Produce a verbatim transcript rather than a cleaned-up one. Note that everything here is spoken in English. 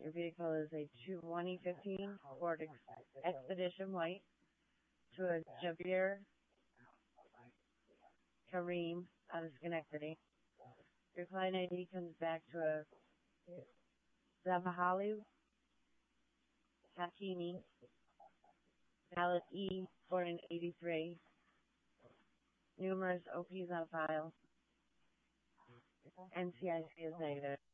Your vehicle is a twenty fifteen Ford Ex- Expedition White to a Jabir Kareem out of Schenectady. Your client I D comes back to a Zabahalu Hakimi, valid E, born in eighty-three. Numerous O Ps on file. N C I C is negative.